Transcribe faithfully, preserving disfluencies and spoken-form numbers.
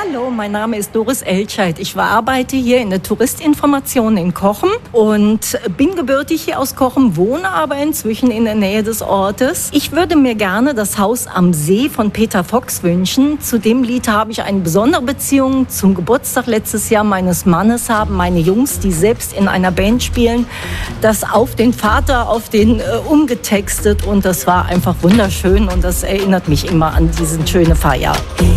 Hallo, mein Name ist Doris Elscheid. Ich arbeite hier in der Touristinformation in Cochem und bin gebürtig hier aus Cochem, wohne aber inzwischen in der Nähe des Ortes. Ich würde mir gerne das Haus am See von Peter Fox wünschen. Zu dem Lied habe ich eine besondere Beziehung. Zum Geburtstag letztes Jahr meines Mannes haben meine Jungs, die selbst in einer Band spielen, das auf den Vater, auf den äh, umgetextet und das war einfach wunderschön und das erinnert mich immer an diese schöne Feier.